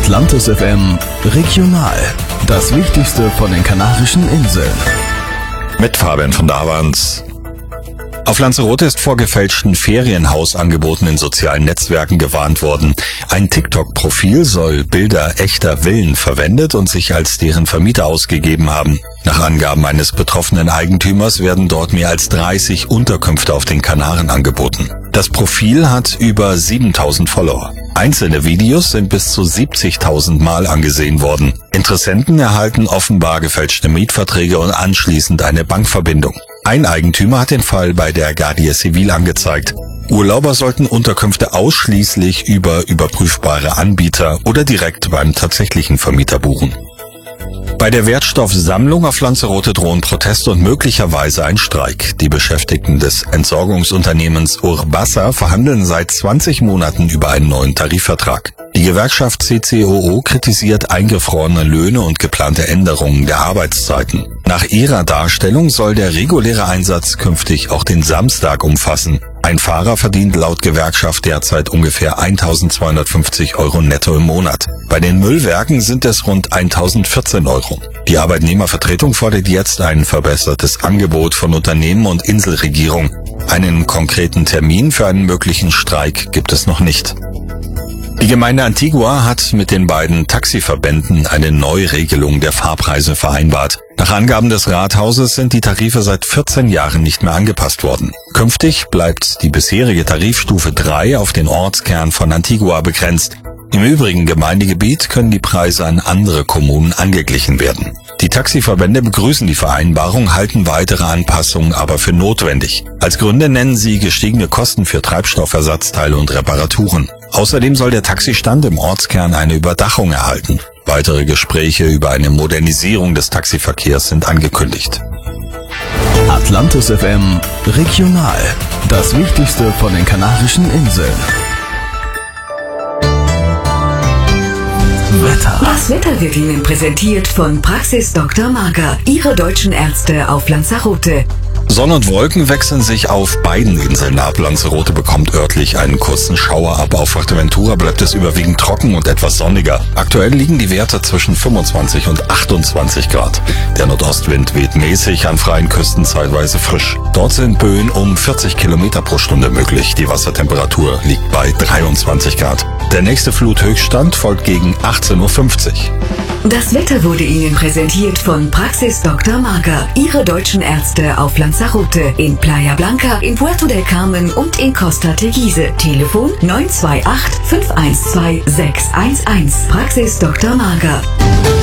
Atlantis FM Regional. Das Wichtigste von den Kanarischen Inseln. Mit Fabian von Davans. Auf Lanzarote ist vor gefälschten Ferienhausangeboten in sozialen Netzwerken gewarnt worden. Ein TikTok-Profil soll Bilder echter Villen verwendet und sich als deren Vermieter ausgegeben haben. Nach Angaben eines betroffenen Eigentümers werden dort mehr als 30 Unterkünfte auf den Kanaren angeboten. Das Profil hat über 7.000 Follower. Einzelne Videos sind bis zu 70.000 Mal angesehen worden. Interessenten erhalten offenbar gefälschte Mietverträge und anschließend eine Bankverbindung. Ein Eigentümer hat den Fall bei der Guardia Civil angezeigt. Urlauber sollten Unterkünfte ausschließlich über überprüfbare Anbieter oder direkt beim tatsächlichen Vermieter buchen. Bei der Wertstoffsammlung auf Lanzarote drohen Proteste und möglicherweise ein Streik. Die Beschäftigten des Entsorgungsunternehmens Urbasa verhandeln seit 20 Monaten über einen neuen Tarifvertrag. Die Gewerkschaft CCOO kritisiert eingefrorene Löhne und geplante Änderungen der Arbeitszeiten. Nach ihrer Darstellung soll der reguläre Einsatz künftig auch den Samstag umfassen. Ein Fahrer verdient laut Gewerkschaft derzeit ungefähr 1.250 € netto im Monat. Bei den Müllwerken sind es rund 1.014 €. Die Arbeitnehmervertretung fordert jetzt ein verbessertes Angebot von Unternehmen und Inselregierung. Einen konkreten Termin für einen möglichen Streik gibt es noch nicht. Die Gemeinde Antigua hat mit den beiden Taxiverbänden eine Neuregelung der Fahrpreise vereinbart. Nach Angaben des Rathauses sind die Tarife seit 14 Jahren nicht mehr angepasst worden. Künftig bleibt die bisherige Tarifstufe 3 auf den Ortskern von Antigua begrenzt. Im übrigen Gemeindegebiet können die Preise an andere Kommunen angeglichen werden. Die Taxiverbände begrüßen die Vereinbarung, halten weitere Anpassungen aber für notwendig. Als Gründe nennen sie gestiegene Kosten für Treibstoffersatzteile und Reparaturen. Außerdem soll der Taxistand im Ortskern eine Überdachung erhalten. Weitere Gespräche über eine Modernisierung des Taxiverkehrs sind angekündigt. Atlantis FM Regional. Das Wichtigste von den Kanarischen Inseln. Wetter. Das Wetter wird Ihnen präsentiert von Praxis Dr. Marga, Ihre deutschen Ärzte auf Lanzarote. Sonne und Wolken wechseln sich auf beiden Inseln ab. Lanzarote bekommt örtlich einen kurzen Schauer ab. Auf Fuerteventura bleibt es überwiegend trocken und etwas sonniger. Aktuell liegen die Werte zwischen 25 und 28 Grad. Der Nordostwind weht mäßig, an freien Küsten zeitweise frisch. Dort sind Böen um 40 Kilometer pro Stunde möglich. Die Wassertemperatur liegt bei 23 Grad. Der nächste Fluthöchststand folgt gegen 18:50 Uhr. Das Wetter wurde Ihnen präsentiert von Praxis Dr. Marga, Ihre deutschen Ärzte auf Lanzarote, in Playa Blanca, in Puerto del Carmen und in Costa Teguise. Telefon 928 512 611. Praxis Dr. Marga.